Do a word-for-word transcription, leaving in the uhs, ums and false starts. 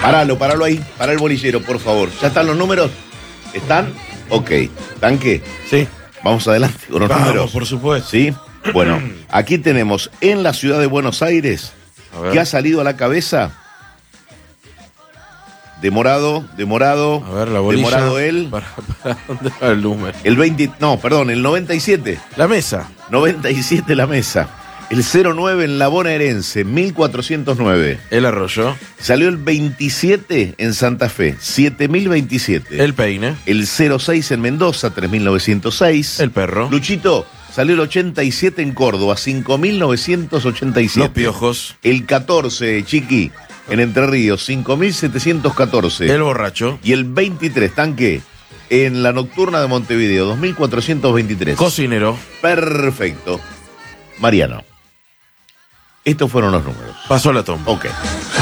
Paralo, paralo ahí, para el bolillero, por favor. ¿Ya están los números? ¿Están? Ok. ¿Tanque? Sí. Vamos adelante con los Vamos, números. por supuesto. Sí. Bueno, aquí tenemos en la ciudad de Buenos Aires, que ha salido a la cabeza. Demorado, demorado. A ver, la bolilla. Demorado él. ¿Para, para dónde va el número? El veinte, no, perdón, el noventa y siete. La mesa. noventa y siete la mesa. El cero nueve en la bonaerense, mil cuatrocientos nueve. El arroyo. Salió el veintisiete en Santa Fe, siete mil veintisiete. El peine. El cero seis en Mendoza, tres mil novecientos seis. El perro. Luchito, salió el ochenta y siete en Córdoba, cinco mil novecientos ochenta y siete. Los piojos. El catorce, Chiqui, en Entre Ríos, cinco mil setecientos catorce. El borracho. Y el veintitrés, Tanque, en la nocturna de Montevideo, dos mil cuatrocientos veintitrés. Cocinero. Perfecto. Mariano, estos fueron los números. Pasó la toma. Ok.